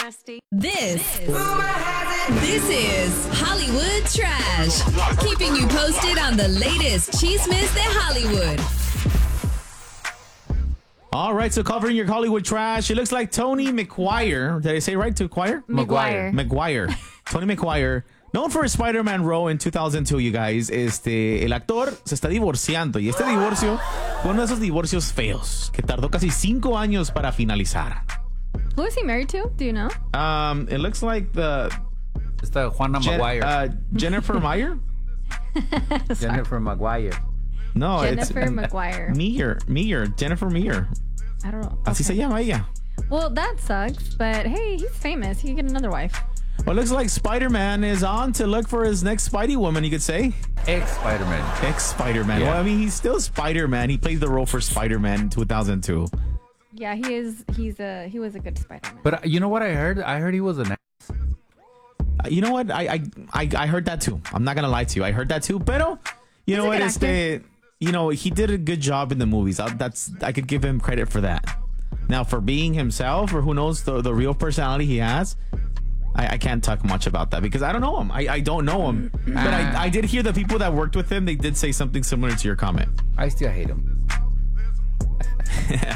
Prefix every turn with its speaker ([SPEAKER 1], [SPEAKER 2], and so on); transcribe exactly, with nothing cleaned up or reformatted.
[SPEAKER 1] nasty.
[SPEAKER 2] This, this is Hollywood Trash. Keeping you posted on the latest chismes de Hollywood.
[SPEAKER 3] All right, so covering your Hollywood trash, it looks like Tony McGuire. Did I say right to acquire?
[SPEAKER 4] McGuire.
[SPEAKER 3] McGuire. Tony McGuire, known for his Spider-Man role in two thousand two, you guys. Este, el actor se está divorciando. Y este divorcio fue uno de esos divorcios feos que tardó casi cinco años para finalizar.
[SPEAKER 4] Who is he married to? Do you know?
[SPEAKER 3] Um, it looks like the
[SPEAKER 5] Esta Juana
[SPEAKER 3] Jen-
[SPEAKER 5] Maguire.
[SPEAKER 3] uh, Jennifer Meyer.
[SPEAKER 5] Jennifer Maguire.
[SPEAKER 3] No,
[SPEAKER 4] Jennifer
[SPEAKER 3] it's
[SPEAKER 4] Maguire.
[SPEAKER 3] Meyer. Meyer. Jennifer Meyer.
[SPEAKER 4] I don't know.
[SPEAKER 3] Así se
[SPEAKER 4] Okay.
[SPEAKER 3] llama ella.
[SPEAKER 4] Well, that sucks, but hey, he's famous. He could get another wife.
[SPEAKER 3] Well, it looks like Spider-Man is on to look for his next Spidey woman, you could say.
[SPEAKER 5] Ex-Spider-Man.
[SPEAKER 3] Ex-Spider-Man.
[SPEAKER 5] Yeah.
[SPEAKER 3] Well, I mean, he's still Spider-Man. He played the role for Spider-Man in two thousand two.
[SPEAKER 4] Yeah, he is. He's a. He was a good Spider-Man.
[SPEAKER 5] But uh, you know what I heard? I heard he was an ass.
[SPEAKER 3] Uh, You know what? I, I I I heard that too. I'm not going to lie to you. I heard that too. Pero, you
[SPEAKER 4] He's
[SPEAKER 3] know
[SPEAKER 4] a
[SPEAKER 3] what?
[SPEAKER 4] good
[SPEAKER 3] Este, you know, he did a good job in the movies. I, that's I could give him credit for that. Now, for being himself, or who knows the, the real personality he has, I, I can't talk much about that because I don't know him. I, I don't know him. But I, I did hear the people that worked with him, they did say something similar to your comment.
[SPEAKER 5] I still hate him.